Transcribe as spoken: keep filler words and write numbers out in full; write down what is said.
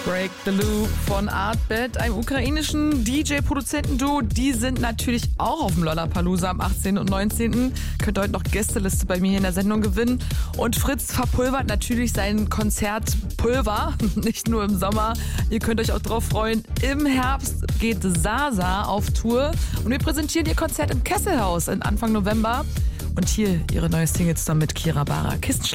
Break the Loop von Artbed, einem ukrainischen D J-Produzenten-Duo. Die sind natürlich auch auf dem Lollapalooza am achtzehnten und neunzehnten Könnt ihr heute noch Gästeliste bei mir hier in der Sendung gewinnen. Und Fritz verpulvert natürlich sein Konzertpulver, nicht nur im Sommer. Ihr könnt euch auch drauf freuen. Im Herbst geht Sasa auf Tour und wir präsentieren ihr Konzert im Kesselhaus in Anfang November. Und hier ihre neue Single zusammen mit Kira Bara, Kissenschlager.